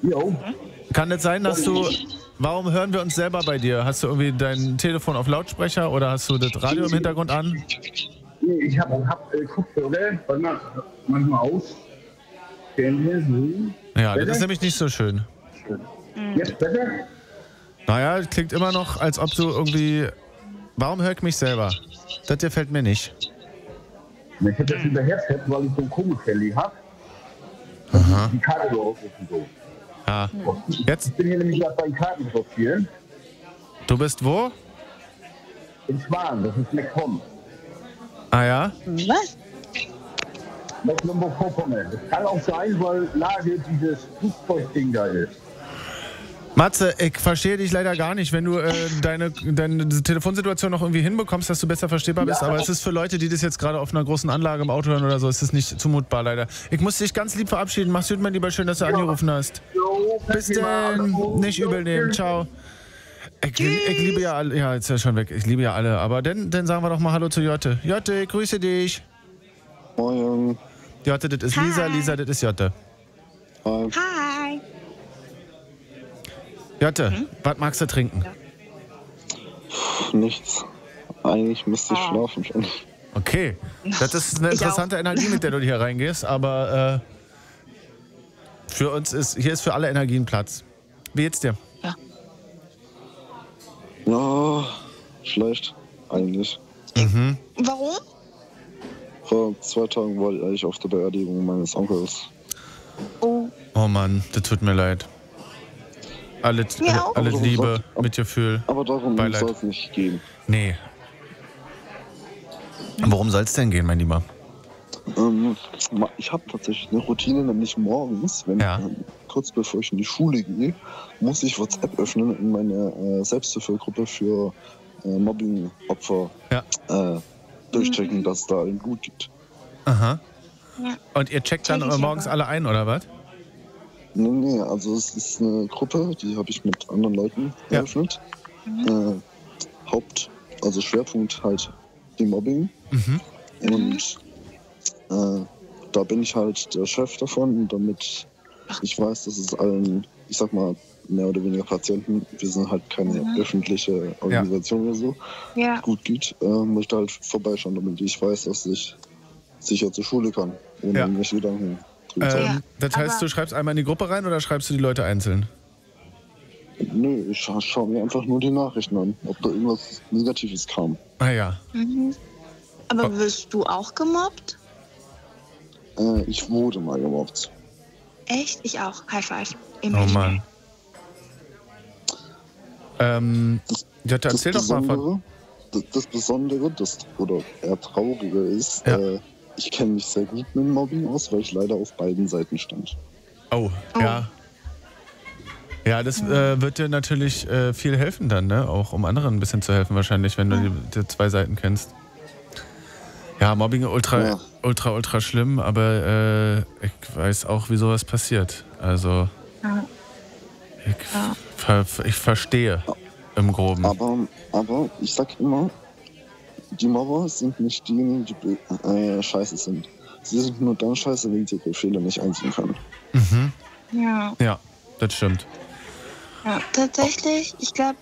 Jo. Kann es sein, dass du... Warum hören wir uns selber bei dir? Hast du irgendwie dein Telefon auf Lautsprecher oder hast du das Radio im Hintergrund an? Nee, ich hab Kopfhörer, warte mal, manchmal aus. Ja, das ist nämlich nicht so schön. Jetzt besser? Naja, es klingt immer noch, als ob du irgendwie... Warum höre ich mich selber? Das gefällt mir nicht. Ich hab das über Headset, weil ich so ein Komisch-Handy hab. Die Karte so aufrufen so. Ja. Jetzt? Ich bin hier nämlich gerade bei den Karten sortieren. Du bist wo? In Schwan, das ist McCom. Ah ja? Was? Mecklenburg-Vorpommern. Das kann auch sein, weil Lage dieses Flugzeugding da ist. Matze, ich verstehe dich leider gar nicht, wenn du deine Telefonsituation noch irgendwie hinbekommst, dass du besser verstehbar bist, aber es ist für Leute, die das jetzt gerade auf einer großen Anlage im Auto hören oder so, ist es nicht zumutbar leider. Ich muss dich ganz lieb verabschieden. Mach's gut, mein Lieber, schön, dass du angerufen hast. Bis dann, nicht übel nehmen, ciao. Ich liebe ja alle, ja, jetzt ist er schon weg, ich liebe ja alle, aber dann sagen wir doch mal Hallo zu Jotte. Jotte, ich grüße dich. Moin. Jotte, das ist Lisa, Lisa, das ist Jotte. Hi. Hi. Jotte, was magst du trinken? Nichts. Eigentlich müsste ich schlafen schon. Okay, das ist eine interessante Energie, mit der du hier reingehst, aber für uns hier ist für alle Energien Platz. Wie geht's dir? Ja, schlecht, eigentlich. Mhm. Warum? Vor 2 Tagen war ich eigentlich auf der Beerdigung meines Onkels. Oh. Oh Mann, das tut mir leid. Alles Liebe, Mitgefühl. Aber darum soll es nicht gehen. Nee. Worum soll es denn gehen, mein Lieber? Ich habe tatsächlich eine Routine, nämlich morgens, kurz bevor ich in die Schule gehe, muss ich WhatsApp öffnen in meine Selbsthilfegruppe für Mobbing-Opfer durchchecken, dass es da allen gut geht. Aha. Und ihr checkt dann morgens alle ein, oder was? Nee, also es ist eine Gruppe, die habe ich mit anderen Leuten eröffnet. Also Schwerpunkt halt die Mobbing. Und da bin ich halt der Chef davon, damit ich weiß, dass es allen, ich sag mal, mehr oder weniger Patienten, wir sind halt keine öffentliche Organisation oder so, gut geht, muss ich da halt vorbeischauen, damit ich weiß, dass ich sicher zur Schule kann, ohne irgendwelche Gedanken. Das heißt, du schreibst einmal in die Gruppe rein oder schreibst du die Leute einzeln? Nö, ich schaue mir einfach nur die Nachrichten an, ob da irgendwas Negatives kam. Ah ja. Aber wirst du auch gemobbt? Ich wurde mal gemobbt. Echt? Ich auch. High five. Oh Mann. Jutta, erzähl doch mal von... Das Besondere, oder eher Traurige ist, ich kenne mich sehr gut mit Mobbing aus, weil ich leider auf beiden Seiten stand. Oh. Ja. Ja, das wird dir natürlich viel helfen dann, ne? Auch um anderen ein bisschen zu helfen wahrscheinlich, wenn du die 2 Seiten kennst. Ja, Mobbing ultra schlimm, aber ich weiß auch, wie sowas passiert. Also ich verstehe im Groben. Aber ich sag immer, die Mobber sind nicht diejenigen, die scheiße sind. Sie sind nur dann scheiße, wenn sie ihre Fehler nicht einsehen können. Ja, das stimmt. Ja, tatsächlich, ich glaube,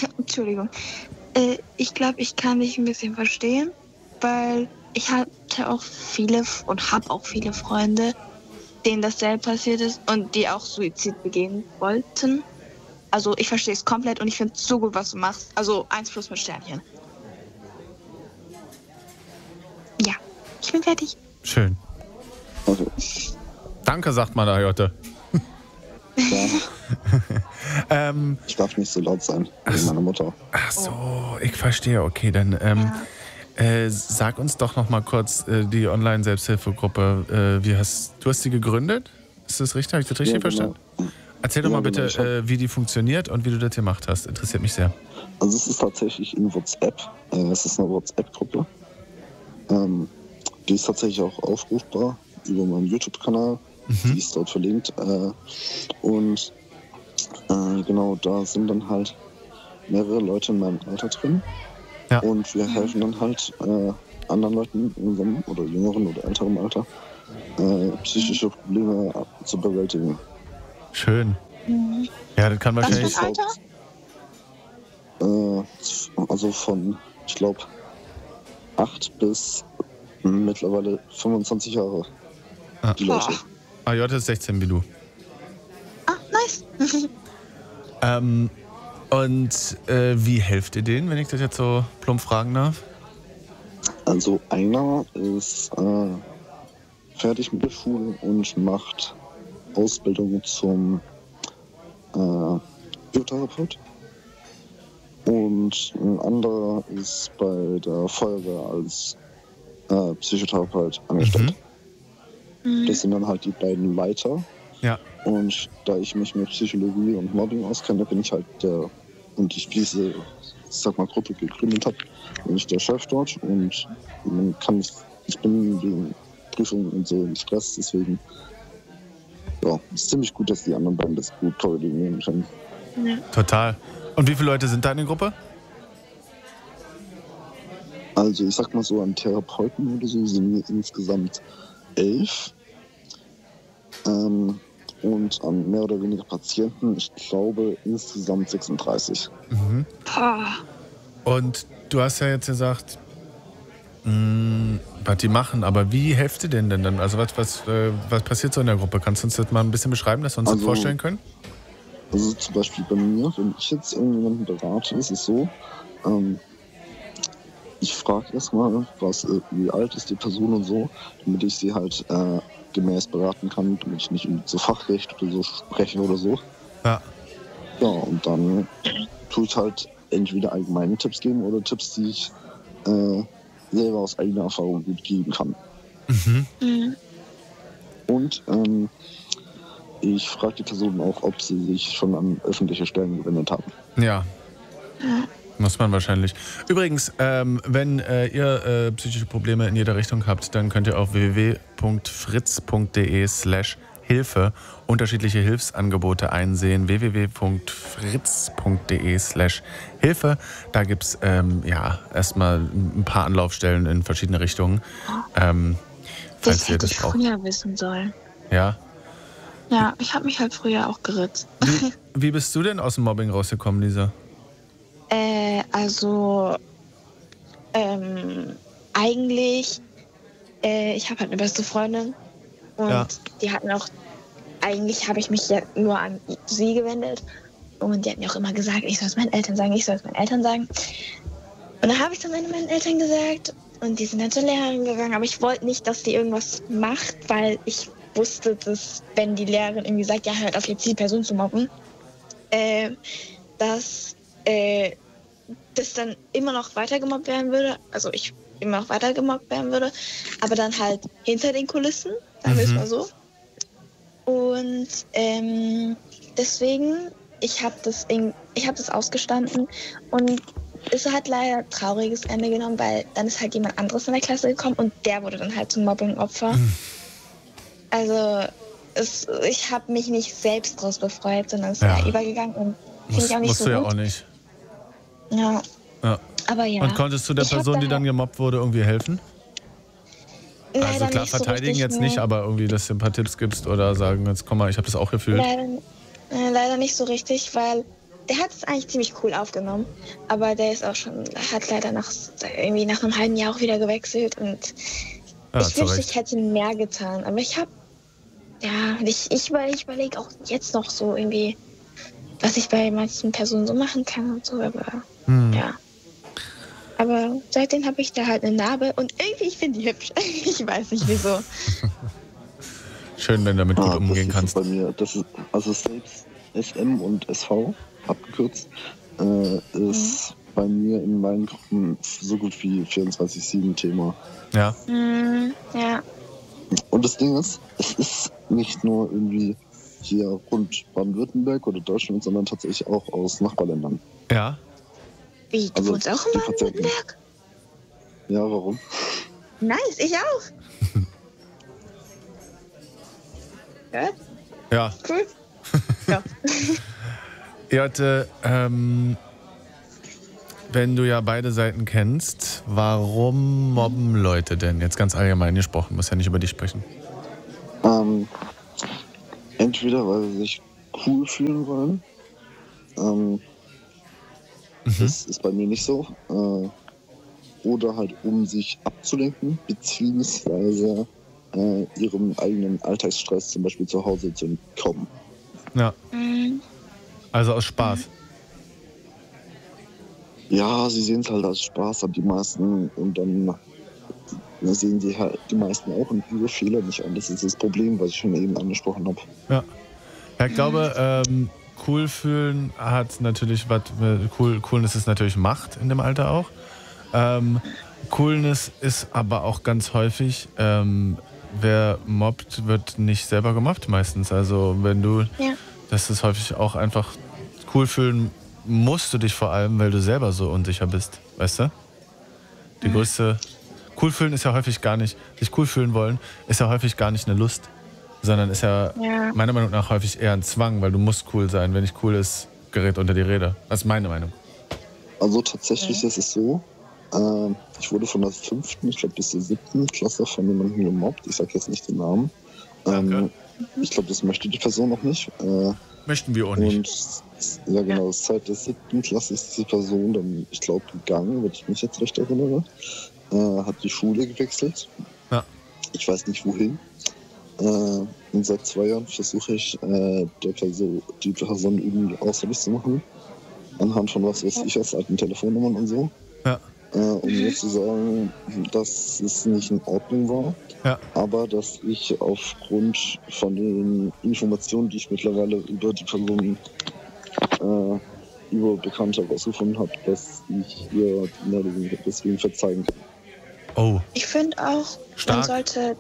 ich kann dich ein bisschen verstehen, weil ich hatte auch viele und habe auch viele Freunde, denen dasselbe passiert ist und die auch Suizid begehen wollten. Also ich verstehe es komplett und ich finde es so gut, was du machst. Also 1+ mit Sternchen. Ja, ich bin fertig. Schön. Okay. Danke, sagt man da, Jotte. Ich darf nicht so laut sein, wie meine Mutter. Ach so, ich verstehe. Okay, dann sag uns doch noch mal kurz die Online-Selbsthilfegruppe. Du hast sie gegründet? Ist das richtig? Habe ich das richtig verstanden? Erzähl doch mal bitte, wie die funktioniert und wie du das gemacht hast. Interessiert mich sehr. Also es ist tatsächlich in WhatsApp. Es ist eine WhatsApp-Gruppe. Die ist tatsächlich auch aufrufbar über meinen YouTube-Kanal. Die ist dort verlinkt. Und genau, da sind dann halt mehrere Leute in meinem Alter drin. Ja. Und wir helfen dann halt anderen Leuten in unserem oder jüngeren oder älteren Alter psychische Probleme zu bewältigen. Schön. Ja, das kann Was wahrscheinlich... für ein Alter? Also von, ich glaube, 8 bis mittlerweile 25 Jahre. Ah. Die Leute. AJ ist 16 wie du. Ah, nice. Und wie helft ihr denen, wenn ich das jetzt so plump fragen darf? Also einer ist fertig mit der Schule und macht Ausbildung zum Physiotherapeut. Und ein anderer ist bei der Feuerwehr als Psychotherapeut angestellt. Das sind dann halt die beiden Leiter. Ja. Und da ich mich mit Psychologie und Mobbing auskenne, bin ich halt der, und ich diese, Gruppe gegründet habe, bin ich der Chef dort. Und ich bin wegen Prüfungen und so im Stress, deswegen ja, ist ziemlich gut, dass die anderen beiden das gut koordinieren können. Ja. Total. Und wie viele Leute sind da in der Gruppe? Also ich sag mal so, an Therapeuten oder so sind wir insgesamt 11. Und an mehr oder weniger Patienten, ich glaube, insgesamt 36. Und du hast ja jetzt gesagt, was die machen, aber wie helft ihr denn dann? Also was passiert so in der Gruppe? Kannst du uns das mal ein bisschen beschreiben, dass wir uns das vorstellen können? Also zum Beispiel bei mir, wenn ich jetzt irgendjemanden berate, ist es so, ich frage erstmal, wie alt ist die Person und so, damit ich sie halt gemäß beraten kann, damit ich nicht irgendwie zu Fachrecht oder so spreche oder so. Ja. Ja, und dann tue ich halt entweder allgemeine Tipps geben oder Tipps, die ich selber aus eigener Erfahrung gut geben kann. Und ich frage die Personen auch, ob sie sich schon an öffentliche Stellen gewendet haben. Ja. Muss man wahrscheinlich. Übrigens, wenn ihr psychische Probleme in jeder Richtung habt, dann könnt ihr auf www.fritz.de/Hilfe unterschiedliche Hilfsangebote einsehen. www.fritz.de/Hilfe. Da gibt es erstmal ein paar Anlaufstellen in verschiedene Richtungen. Das hätte ich früher wissen sollen. Ja? Ja, ich habe mich halt früher auch geritzt. Wie bist du denn aus dem Mobbing rausgekommen, Lisa? Eigentlich, ich habe halt eine beste Freundin und die hatten auch, eigentlich habe ich mich ja nur an sie gewendet und die hatten mir auch immer gesagt, ich soll es meinen Eltern sagen. Und dann habe ich es dann meinen Eltern gesagt und die sind dann zur Lehrerin gegangen, aber ich wollte nicht, dass die irgendwas macht, weil ich wusste, dass wenn die Lehrerin irgendwie sagt, ja, hört auf jetzt die Person zu mobben, dass das dann immer noch weiter gemobbt werden würde, also ich immer noch weiter gemobbt werden würde, aber dann halt hinter den Kulissen, sagen wir es mal so. Und deswegen, ich habe das ausgestanden und es hat leider ein trauriges Ende genommen, weil dann ist halt jemand anderes in der Klasse gekommen und der wurde dann halt zum Mobbing-Opfer. Also ich habe mich nicht selbst draus befreit, sondern es ist ja übergegangen und finde ich auch nicht so gut. Musst du ja auch nicht. Ja. Aber ja. Und konntest du der Person, die dann gemobbt wurde, irgendwie helfen? Leider also klar, nicht so verteidigen richtig, jetzt nicht, aber irgendwie, dass du ein paar Tipps gibst oder sagen, jetzt komm mal, ich habe das auch gefühlt. Leider nicht so richtig, weil der hat es eigentlich ziemlich cool aufgenommen, aber der ist auch schon, hat leider nach einem halben Jahr auch wieder gewechselt und ich wünschte, ich hätte mehr getan, aber ich überlege auch jetzt noch so irgendwie, was ich bei manchen Personen so machen kann und so, aber ja. Aber seitdem habe ich da halt eine Narbe und irgendwie, ich finde die hübsch. Ich weiß nicht wieso. Schön, wenn du damit gut umgehen kannst. Bei mir, das ist also selbst SM und SV abgekürzt, ist bei mir in meinen Gruppen so gut wie 24/7 Thema. Ja. Ja. Und das Ding ist, es ist nicht nur irgendwie hier rund Baden-Württemberg oder Deutschland, sondern tatsächlich auch aus Nachbarländern. Ja. Wie, du wohnst auch in Baden-Württemberg? Ja, warum? Nice, ich auch. Ja? Ja. Cool. Ja. Jette, wenn du ja beide Seiten kennst, warum mobben Leute denn? Jetzt ganz allgemein gesprochen, muss ja nicht über dich sprechen. Entweder weil sie sich cool fühlen wollen. Das ist bei mir nicht so. Oder halt um sich abzulenken, beziehungsweise ihrem eigenen Alltagsstress zum Beispiel zu Hause zu entkommen. Ja. Also aus Spaß. Ja, sie sehen es halt als Spaß, aber die meisten, und dann sehen sie halt die meisten auch und ihre Fehler nicht an. Das ist das Problem, was ich schon eben angesprochen habe. Ja. Ja, ich glaube, cool fühlen hat natürlich was, Coolness ist natürlich Macht in dem Alter auch. Coolness ist aber auch ganz häufig, wer mobbt, wird nicht selber gemobbt meistens. Also wenn du, das ist häufig auch einfach, cool fühlen musst du dich vor allem, weil du selber so unsicher bist, weißt du? Die größte, cool fühlen ist ja häufig gar nicht, sich cool fühlen wollen, ist ja häufig gar nicht eine Lust, sondern ist ja meiner Meinung nach häufig eher ein Zwang, weil du musst cool sein. Wenn nicht cool ist, gerät unter die Räder. Das ist meine Meinung. Also tatsächlich ist es so, ich wurde von der 5., ich glaube bis zur 7. Klasse von jemandem gemobbt. Ich sage jetzt nicht den Namen. Ich glaube, das möchte die Person auch nicht. Möchten wir auch nicht. Und ja genau, seit der 7. Klasse ist diese Person dann, ich glaube, gegangen, wenn ich mich jetzt recht erinnere. Hat die Schule gewechselt. Ja. Ich weiß nicht wohin. Und seit 2 Jahren versuche ich, die Person irgendwie ausfindig zu machen. Anhand von was weiß ich, aus alten Telefonnummern und so. Ja. Um mir zu sagen, dass es nicht in Ordnung war, aber dass ich aufgrund von den Informationen, die ich mittlerweile über die Person über Bekannte herausgefunden habe, dass ich ihr deswegen verzeihen kann. Oh. Ich finde auch, man sollte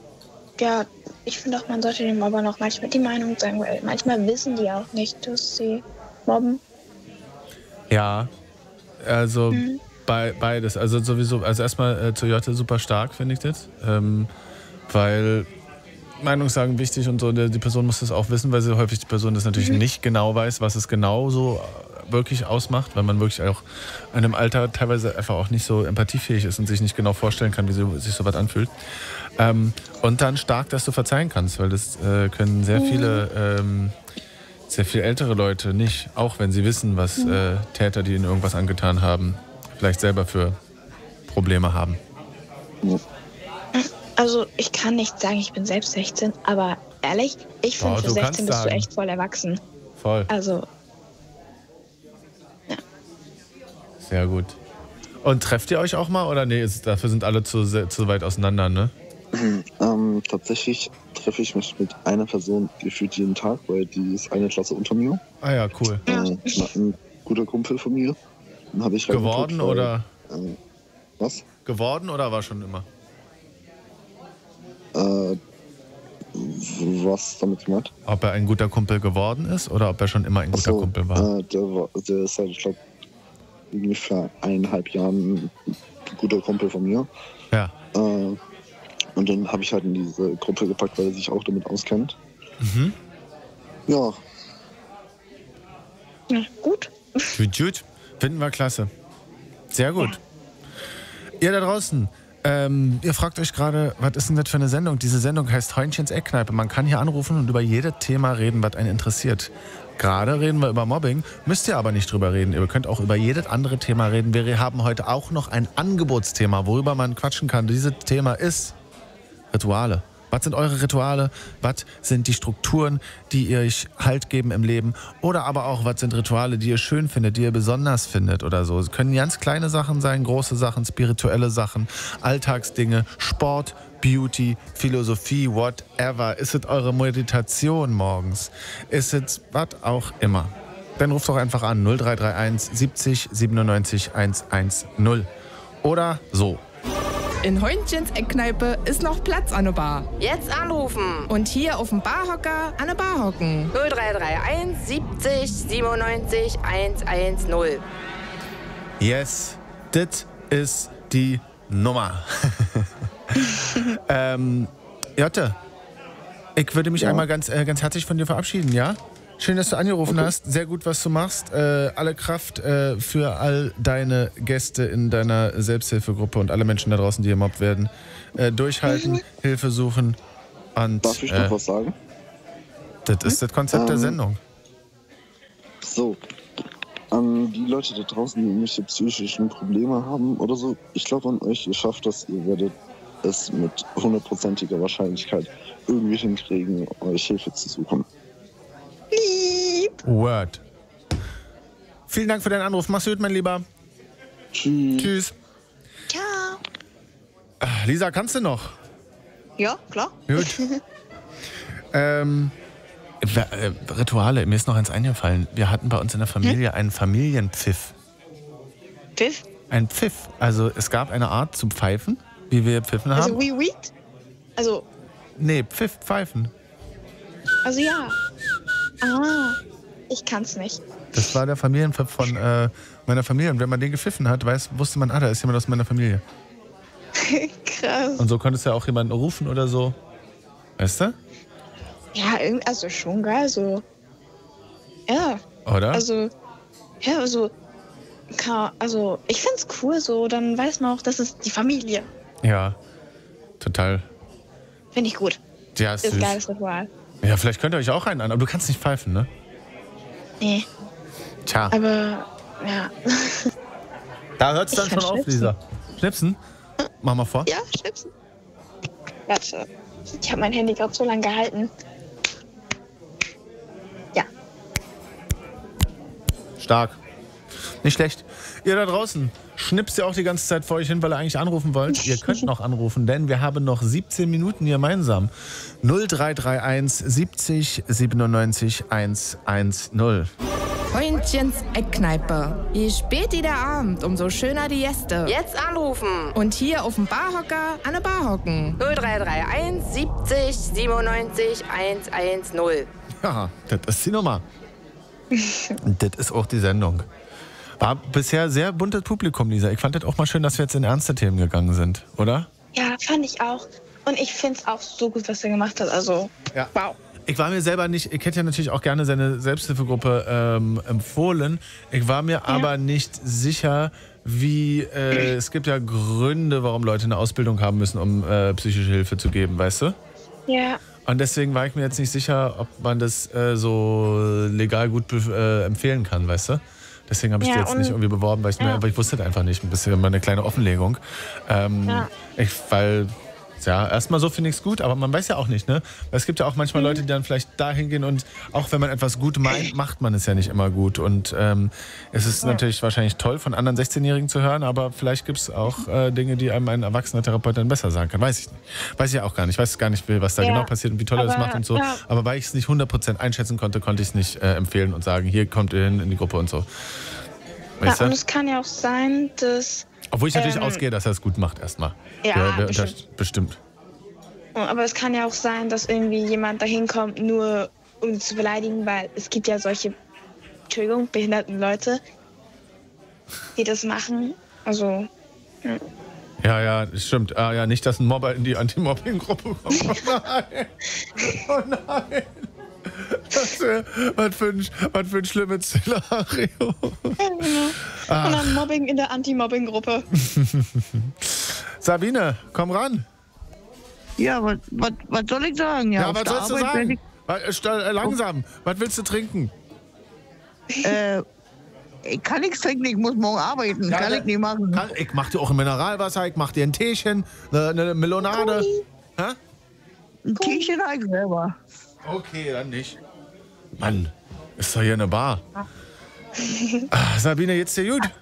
den Mobbern auch manchmal die Meinung sagen, weil manchmal wissen die auch nicht, dass sie mobben. Ja, also beides. Also sowieso, also erstmal zu Jotte super stark, finde ich das. Weil Meinungssagen wichtig und so, die Person muss das auch wissen, weil sie häufig die Person das natürlich nicht genau weiß, was es genau so wirklich ausmacht, weil man wirklich auch in einem Alter teilweise einfach auch nicht so empathiefähig ist und sich nicht genau vorstellen kann, wie sich sowas anfühlt. Und dann stark, dass du verzeihen kannst, weil das können sehr viel ältere Leute nicht, auch wenn sie wissen, was Täter, die ihnen irgendwas angetan haben, vielleicht selber für Probleme haben. Also ich kann nicht sagen, ich bin selbst 16, aber ehrlich, ich finde für 16 bist du echt voll erwachsen. Voll. Also, ja. Sehr gut. Und trefft ihr euch auch mal oder nee, dafür sind alle zu weit auseinander, ne? Tatsächlich treffe ich mich mit einer Person gefühlt jeden Tag, weil die ist eine Klasse unter mir. Ah ja, cool. Ein guter Kumpel von mir. Dann habe ich geworden oder? Was? Geworden oder war schon immer? Was damit gemeint? Ob er ein guter Kumpel geworden ist oder ob er schon immer ein guter Kumpel war? Der ist halt, ich glaube, ungefähr 1,5 Jahren ein guter Kumpel von mir. Ja. Und den habe ich halt in diese Gruppe gepackt, weil er sich auch damit auskennt. Mhm. Ja. Ja, gut. Gut. Finden wir klasse. Sehr gut. Ja. Ihr da draußen, ihr fragt euch gerade, was ist denn das für eine Sendung? Diese Sendung heißt Heunchens Eckkneipe. Man kann hier anrufen und über jedes Thema reden, was einen interessiert. Gerade reden wir über Mobbing, müsst ihr aber nicht drüber reden. Ihr könnt auch über jedes andere Thema reden. Wir haben heute auch noch ein Angebotsthema, worüber man quatschen kann. Dieses Thema ist Rituale. Was sind eure Rituale? Was sind die Strukturen, die ihr euch Halt geben im Leben? Oder aber auch, was sind Rituale, die ihr schön findet, die ihr besonders findet oder so? Es können ganz kleine Sachen sein, große Sachen, spirituelle Sachen, Alltagsdinge, Sport, Beauty, Philosophie, whatever. Ist es eure Meditation morgens? Ist es was auch immer? Dann ruft doch einfach an 0331 70 97 110. Oder so. In Heunchens Eckkneipe ist noch Platz an der Bar. Jetzt anrufen. Und hier auf dem Barhocker an der Bar hocken. 0331 70 97 110. Yes, das ist die Nummer. Jotte, ich würde mich einmal ganz herzlich von dir verabschieden, ja? Schön, dass du angerufen hast. Sehr gut, was du machst. Alle Kraft für all deine Gäste in deiner Selbsthilfegruppe und alle Menschen da draußen, die gemobbt werden. Durchhalten, Hilfe suchen und... Darf ich noch was sagen? Das ist das Konzept der Sendung. So, an die Leute da draußen, die irgendwelche psychischen Probleme haben oder so, ich glaube an euch, ihr schafft das, ihr werdet es mit 100%iger Wahrscheinlichkeit irgendwie hinkriegen, euch Hilfe zu suchen. Lieb. Word. Vielen Dank für deinen Anruf. Mach's gut, mein Lieber. Tschüss. Tschüss. Ciao. Lisa, kannst du noch? Ja, klar. Gut. Rituale, mir ist noch eins eingefallen. Wir hatten bei uns in der Familie einen Familienpfiff. Pfiff? Ein Pfiff. Also es gab eine Art zu pfeifen, wie wir Pfiffen haben. Also wie weed? Also... Nee, Pfiffen. Also ja. Ah, ich kann's nicht. Das war der Familienpfiff von meiner Familie. Und wenn man den gepfiffen hat, wusste man, da ist jemand aus meiner Familie. Krass. Und so konntest du ja auch jemanden rufen oder so. Weißt du? Ja, also schon geil, so. Ja. Oder? Also, ja, also, ich find's cool, so, dann weiß man auch, das ist die Familie. Ja, total. Finde ich gut. Ja, ist Ist süß. ein geiles Ritual. Ja, vielleicht könnt ihr euch auch einen an, aber du kannst nicht pfeifen, ne? Nee, Tja, aber, ja. da hört's dann Ich schon kann auf, schnipsen. Lisa. Schnipsen? Mach mal vor. Ja, schnipsen. Warte, ich habe mein Handy gerade so lange gehalten. Ja. Stark. Nicht schlecht. Ihr da draußen, schnipst ihr auch die ganze Zeit vor euch hin, weil ihr eigentlich anrufen wollt? Ihr könnt noch anrufen, denn wir haben noch 17 Minuten gemeinsam. 0331 70 97 110. Freundchens Eckkneipe. Je später der Abend, umso schöner die Gäste. Jetzt anrufen. Und hier auf dem Barhocker an der Bar hocken. 0331 70 97 110. Ja, das ist die Nummer. Und das ist auch die Sendung. War bisher sehr buntes Publikum, Lisa. Ich fand das auch mal schön, dass wir jetzt in ernste Themen gegangen sind, oder? Ja, fand ich auch. Und ich find's auch so gut, was er gemacht hat. Also, Ja. wow. Ich war mir selber nicht, ich hätte ja natürlich auch gerne seine Selbsthilfegruppe empfohlen. Ich war mir aber nicht sicher, wie, es gibt ja Gründe, warum Leute eine Ausbildung haben müssen, um psychische Hilfe zu geben, weißt du? Ja. Und deswegen war ich mir jetzt nicht sicher, ob man das so legal gut empfehlen kann, weißt du? Deswegen habe ich Ja, die jetzt nicht irgendwie beworben, weil ich wusste das einfach nicht. Ein bisschen mal eine kleine Offenlegung. Weil erstmal so finde ich es gut, aber man weiß ja auch nicht, ne? Weil es gibt ja auch manchmal Leute, die dann vielleicht da hingehen und auch wenn man etwas gut meint, macht man es ja nicht immer gut. Und es ist natürlich wahrscheinlich toll, von anderen 16-Jährigen zu hören, aber vielleicht gibt es auch Dinge, die einem ein erwachsener Therapeut dann besser sagen kann. Weiß ich nicht. Weiß ich ja auch gar nicht. Ich weiß gar nicht, was da genau passiert und wie toll er das macht und so. Ja. Aber weil ich es nicht 100% einschätzen konnte, konnte ich es nicht empfehlen und sagen, hier kommt ihr hin in die Gruppe und so. Weißt Ja, und du? es kann ja auch sein, dass... Obwohl ich natürlich ausgehe, dass er es gut macht erstmal. Ja, bestimmt. Aber es kann ja auch sein, dass irgendwie jemand dahin kommt, nur um ihn zu beleidigen, weil es gibt ja solche, Entschuldigung, behinderten Leute, die das machen. Also, Ja, das stimmt. Ja, nicht, dass ein Mobber in die Anti-Mobbing-Gruppe kommt. Oh nein! Oh nein! Das wär, was für ein schlimmes Szenario. und dann Mobbing in der Anti-Mobbing-Gruppe. Sabine, komm ran. Ja, was soll ich sagen? Ja, auf was der sollst du Arbeit sagen? Langsam. Was willst du trinken? Ich kann nichts trinken, ich muss morgen arbeiten. Kann ich nicht machen. Ich mach dir auch ein Mineralwasser, ich mach dir ein Teechen, eine Melonade. Hä? Ein Teechen habe ich selber. Okay, dann nicht. Mann, ist doch hier eine Bar. Sabine, geht's dir gut?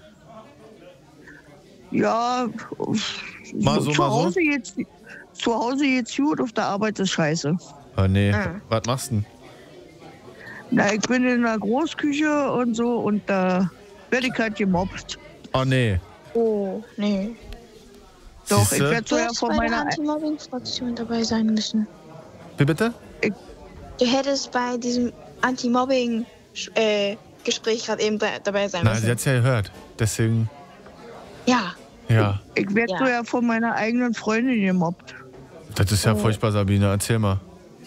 Ja, Mal so. zu Hause geht's gut, auf der Arbeit ist scheiße. Oh nee, was machst du denn? Na, ich bin in der Großküche und so und da werde ich halt gemobbt. Oh nee. Oh, nee. Doch, Siehste? ich werde Du so ja hättest von bei der meiner... Anti-Mobbing-Fraktion dabei sein müssen. Wie bitte? Du hättest bei diesem Anti-Mobbing-Gespräch gerade eben dabei sein Nein, sie müssen. hat's ja gehört. Deswegen, Ja. ja. Ich werde Ja. so ja von meiner eigenen Freundin gemobbt. Das ist ja furchtbar, Sabine. Erzähl mal.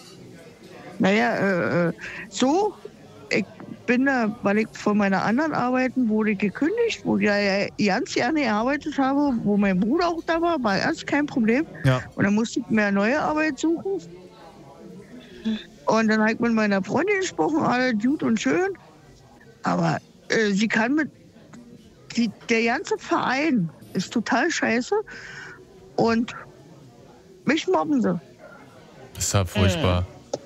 Naja, ich bin da, weil ich von meiner anderen Arbeiten wurde ich gekündigt, wo ich ja ganz gerne gearbeitet habe, wo mein Bruder auch da war erst kein Problem. Ja. Und dann musste ich mir eine neue Arbeit suchen. Und dann habe ich mit meiner Freundin gesprochen, alles gut und schön. Aber sie kann der ganze Verein ist total scheiße und mich mobben sie. Das ist ja furchtbar.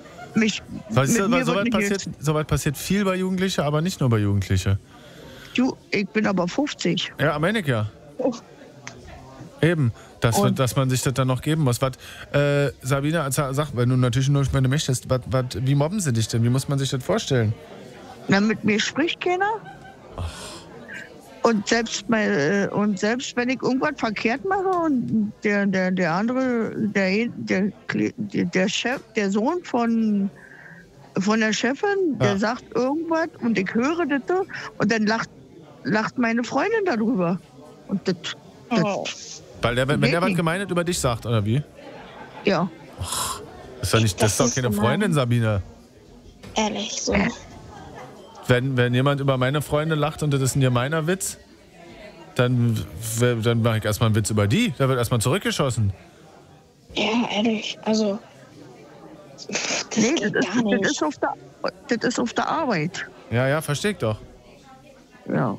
Soweit passiert viel bei Jugendlichen, aber nicht nur bei Jugendlichen. Ich bin aber 50. Ja, meine ich ja. Oh. Eben, dass man sich das dann noch geben muss. Sabine, sag, wenn du natürlich nur wenn du möchtest, wie mobben sie dich denn? Wie muss man sich das vorstellen? Na, mit mir spricht keiner. Ach. Und selbst wenn ich irgendwas verkehrt mache und der andere, der Chef, der Sohn von der Chefin, der sagt irgendwas und ich höre das und dann lacht meine Freundin darüber. Und das weil wenn der was Gemeines über dich sagt, oder wie? Ja. Ach, das ist doch keine Freundin, Sabine. Ehrlich, so. Wenn jemand über meine Freunde lacht und das ist ein gemeiner Witz, dann mache ich erstmal einen Witz über die. Da wird erstmal zurückgeschossen. Ja, ehrlich, also. Das ist auf der Arbeit. Ja, verstehe ich doch. Ja,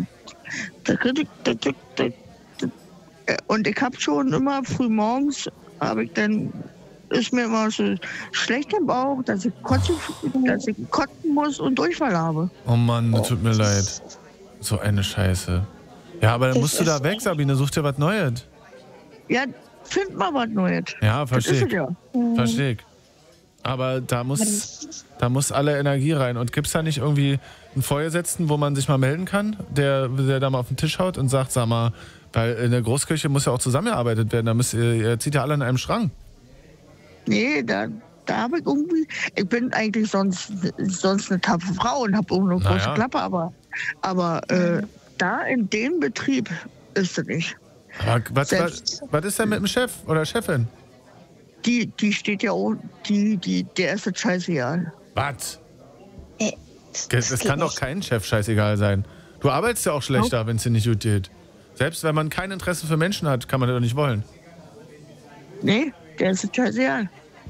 und ich habe schon immer früh morgens, ist mir immer so schlecht im Bauch, dass ich kotzen muss und Durchfall habe. Oh Mann, das tut mir leid. So eine Scheiße. Ja, aber dann musst du da weg, Sabine. Such dir was Neues. Ja, find mal was Neues. Ja, verstehe ich. Ja. Verstehe ich. Aber da muss alle Energie rein. Und gibt es da nicht irgendwie einen Vorgesetzten, wo man sich mal melden kann, der da mal auf den Tisch haut und sagt, sag mal, weil in der Großküche muss ja auch zusammengearbeitet werden. Ihr zieht ja alle an einem Strang. Nee, da habe ich irgendwie, ich bin eigentlich sonst eine tapfere Frau und habe auch eine große Klappe, aber da in dem Betrieb ist es nicht. Aber was ist denn mit dem Chef oder Chefin? Die steht ja auch, der ist das scheißegal. Was? Das kann doch kein Chef scheißegal sein. Du arbeitest ja auch schlechter, wenn es dir nicht gut geht. Selbst wenn man kein Interesse für Menschen hat, kann man das doch nicht wollen. Nee, der ist das scheißegal.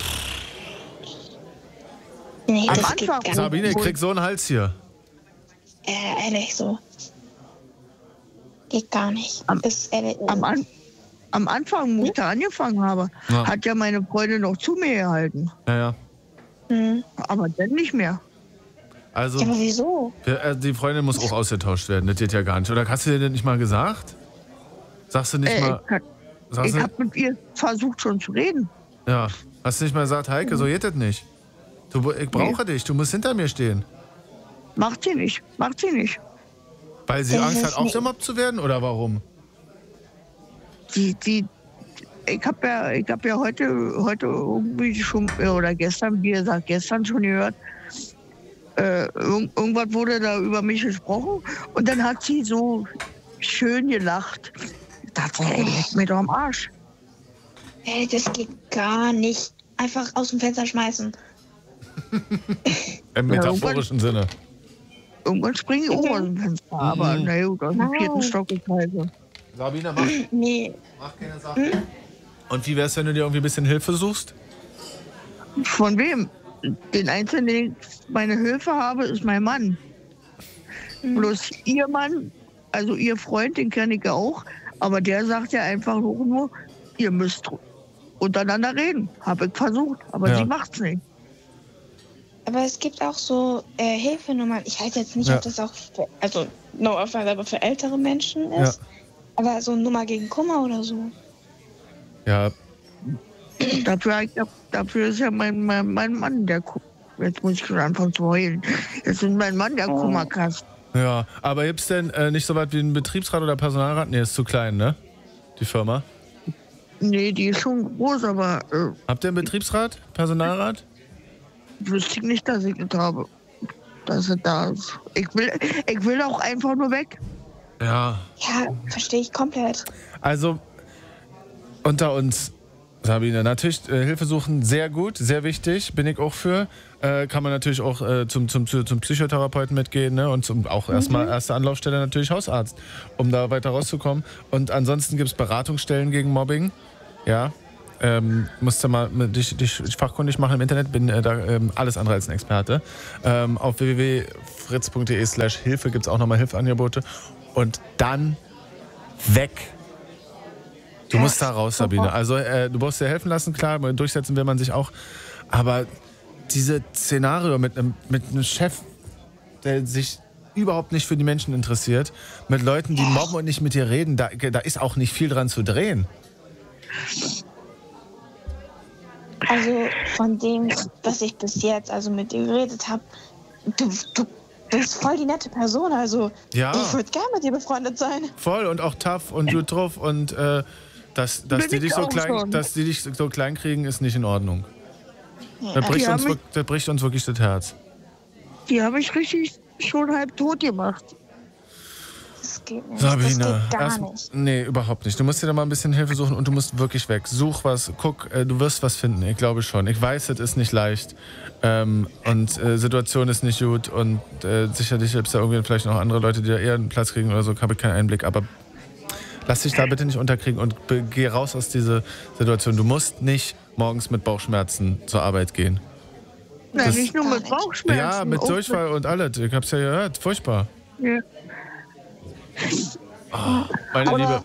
Nee, am Anfang. Sabine, ich krieg so einen Hals hier. Ehrlich so. Geht gar nicht. Am Anfang, wo ich da angefangen habe, hat ja meine Freundin noch zu mir gehalten. Ja. Aber dann nicht mehr. Also, ja, aber wieso? Die Freundin muss auch ausgetauscht werden. Das geht ja gar nicht. Oder hast du dir das nicht mal gesagt? Sagst du nicht mal... Ich habe mit ihr versucht schon zu reden. Ja. Hast du nicht mal gesagt, Heike, so geht das nicht. Ich brauche dich, du musst hinter mir stehen. Macht sie nicht. Weil sie Angst hat, auch gemobbt zu werden, oder warum? Ich hab ja heute irgendwie schon, oder gestern, wie gesagt, gestern schon gehört, irgendwas wurde da über mich gesprochen und dann hat sie so schön gelacht. Ich dachte, leck mir doch am Arsch. Ey, das geht gar nicht. Einfach aus dem Fenster schmeißen. Im metaphorischen Sinne. Irgendwann springe ich auch aus dem Fenster, aber naja, aus dem 4. Stock ist halt so. Sabine, mach keine Sache. Und wie wär's, wenn du dir irgendwie ein bisschen Hilfe suchst? Von wem? Den Einzigen, den ich meine Hilfe habe, ist mein Mann. Bloß ihr Mann, also ihr Freund, den kenne ich ja auch, aber der sagt ja einfach nur, ihr müsst untereinander reden. Habe ich versucht, aber sie macht's nicht. Aber es gibt auch so Hilfenummern. Ich weiß jetzt nicht, ob das auch für ältere Menschen ist. Ja. Aber so eine Nummer gegen Kummer oder so. Ja. Dafür ist ja mein Mann, der jetzt muss ich schon anfangen zu heulen. Jetzt ist mein Mann der Kummerkast. Ja, aber gibt's denn nicht so was wie einen Betriebsrat oder Personalrat? Nee, ist zu klein, ne? Die Firma? Nee, die ist schon groß, aber... Habt ihr einen Betriebsrat? Personalrat? Wüsste ich nicht, dass ich das habe. Dass es da ist. Ich will auch einfach nur weg. Ja. Ja, verstehe ich komplett. Also, unter uns, Sabine, natürlich Hilfe suchen, sehr gut, sehr wichtig, bin ich auch für. Kann man natürlich auch zum Psychotherapeuten mitgehen, ne? Und auch erstmal erste Anlaufstelle natürlich Hausarzt, um da weiter rauszukommen. Und ansonsten gibt es Beratungsstellen gegen Mobbing, ja. musst du mal dich fachkundig machen im Internet, bin da alles andere als ein Experte. Auf www.fritz.de/Hilfe gibt es auch nochmal Hilfeangebote. Und dann weg. Du musst da raus, Sabine. Also du musst dir helfen lassen, klar, durchsetzen will man sich auch. Aber diese Szenario mit einem Chef, der sich überhaupt nicht für die Menschen interessiert, mit Leuten, die mobben und nicht mit dir reden, da ist auch nicht viel dran zu drehen. Also von dem, was ich bis jetzt mit dir geredet habe, du bist voll die nette Person. Also ja. Ich würde gerne mit dir befreundet sein. Voll und auch tough und gut drauf und dass die dich so klein kriegen, ist nicht in Ordnung. Ja. Das bricht uns wirklich das Herz. Die habe ich richtig schon halb tot gemacht. Das geht nicht. Sabine, das geht gar nicht. Nee, überhaupt nicht. Du musst dir da mal ein bisschen Hilfe suchen und du musst wirklich weg. Such was, guck, du wirst was finden. Ich glaube schon. Ich weiß, es ist nicht leicht und Situation ist nicht gut und sicherlich gibt es da irgendwie vielleicht noch andere Leute, die da eher einen Platz kriegen oder so. Habe ich keinen Einblick. Aber lass dich da bitte nicht unterkriegen und geh raus aus dieser Situation. Du musst nicht morgens mit Bauchschmerzen zur Arbeit gehen. Nein, nicht nur mit Bauchschmerzen. Ja, mit Durchfall und alles. Ich hab's ja gehört. Furchtbar. Ja. Oh, meine Liebe.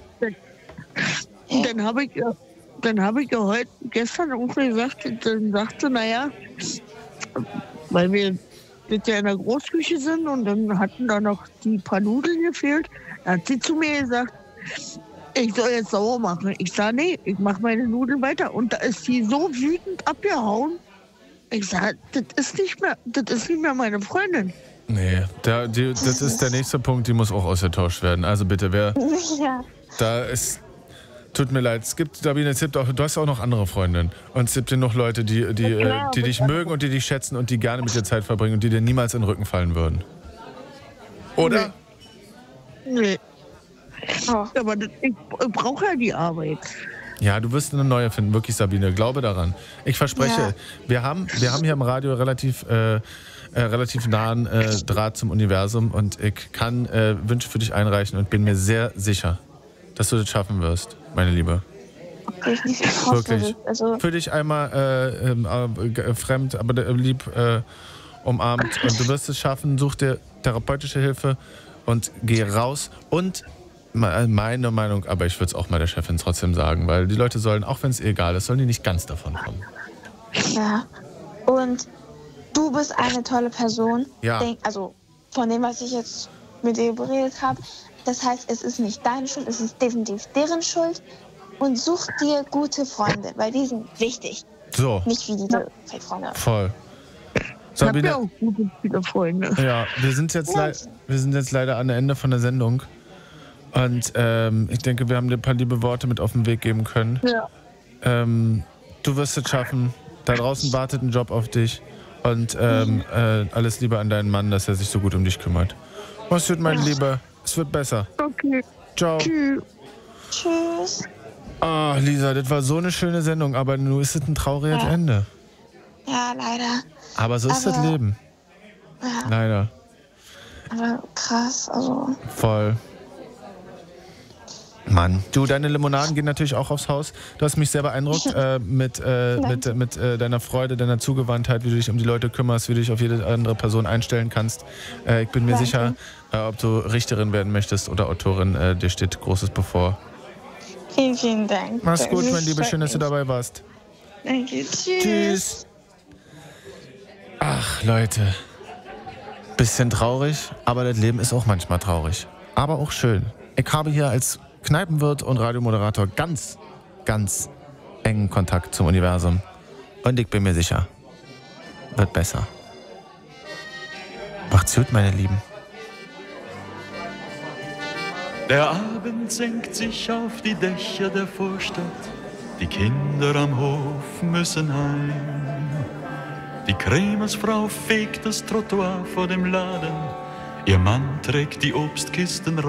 Dann habe ich ja gestern irgendwie gesagt, dann sagte, naja, weil wir mit ja in der Großküche sind und dann hatten da noch die paar Nudeln gefehlt, da hat sie zu mir gesagt, ich soll jetzt sauer machen. Ich sage, nee, ich mache meine Nudeln weiter. Und da ist sie so wütend abgehauen. Ich sage, das ist nicht mehr meine Freundin. Nee, das ist der nächste Punkt, die muss auch ausgetauscht werden. Also bitte, tut mir leid, Sabine, du hast auch noch andere Freundinnen. Und es gibt ja noch Leute, die dich mögen und die dich schätzen und die gerne mit dir Zeit verbringen und die dir niemals in den Rücken fallen würden. Oder? Nee. Aber ich brauche ja die Arbeit. Ja, du wirst eine neue finden, wirklich, Sabine. Glaube daran. Ich verspreche, wir haben hier im Radio relativ nahen Draht zum Universum und ich kann Wünsche für dich einreichen und bin mir sehr sicher, dass du das schaffen wirst, meine Liebe. Ich wirklich. Also für dich einmal fremd, aber lieb umarmt und du wirst es schaffen. Such dir therapeutische Hilfe und geh raus und meine Meinung, aber ich würde es auch mal der Chefin trotzdem sagen, weil die Leute sollen, auch wenn es egal ist, sollen die nicht ganz davon kommen. Ja, und du bist eine tolle Person. Ja. Also von dem, was ich jetzt mit dir beredet habe. Das heißt, es ist nicht deine Schuld, es ist definitiv deren Schuld. Und such dir gute Freunde, weil die sind wichtig. So. Nicht wie diese Fake-Freunde. Voll. Sabine, ich habe ja auch viele Freunde. Ja, wir sind jetzt leider an der Ende von der Sendung. Und ich denke, wir haben dir ein paar liebe Worte mit auf den Weg geben können. Ja. Du wirst es schaffen. Da draußen wartet ein Job auf dich. Und alles Liebe an deinen Mann, dass er sich so gut um dich kümmert. Was wird, mein Lieber? Es wird besser. Okay. Ciao. Tschüss. Ah, Lisa, das war so eine schöne Sendung, aber nur ist es ein trauriges Ende. Ja, leider. Aber so ist das Leben. Ja. Leider. Aber krass, also. Voll. Mann, du, deine Limonaden gehen natürlich auch aufs Haus. Du hast mich sehr beeindruckt mit deiner Freude, deiner Zugewandtheit, wie du dich um die Leute kümmerst, wie du dich auf jede andere Person einstellen kannst. Ich bin mir sicher, ob du Richterin werden möchtest oder Autorin, dir steht Großes bevor. Vielen, vielen Dank. Mach's gut, mein Lieber, schön, dass du dabei warst. Danke, tschüss. Tschüss. Ach, Leute. Bisschen traurig, aber das Leben ist auch manchmal traurig. Aber auch schön. Ich habe hier als Kneipenwirt und Radiomoderator ganz, ganz engen Kontakt zum Universum. Und ich bin mir sicher, wird besser. Macht's gut, meine Lieben. Der Abend senkt sich auf die Dächer der Vorstadt. Die Kinder am Hof müssen heim. Die Krämersfrau fegt das Trottoir vor dem Laden. Ihr Mann trägt die Obstkisten